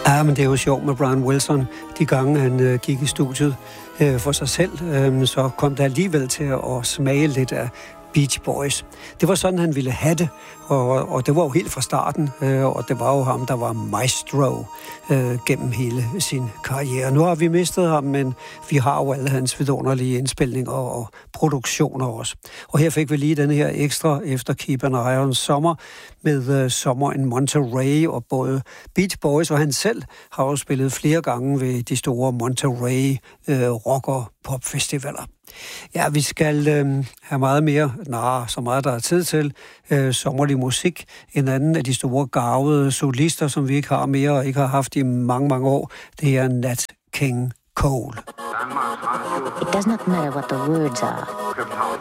Ja, men det er jo sjovt med Brian Wilson. De gange han gik i studiet for sig selv, så kom der alligevel til at smage lidt af Beach Boys. Det var sådan, han ville have det, og det var jo helt fra starten, og det var jo ham, der var maestro gennem hele sin karriere. Nu har vi mistet ham, men vi har jo alle hans vidunderlige indspilninger og produktioner også. Og her fik vi lige den her ekstra efter Keep an Eye on Summer med Sommer in Monterey, og både Beach Boys og han selv har jo spillet flere gange ved de store Monterey rock- og popfestivaler. Ja, vi skal have meget mere, så meget der er tid til, sommerlig musik. En anden af de store garvede solister, som vi ikke har mere og ikke har haft i mange, mange år, det er Nat King Cole. It does not matter what the words are.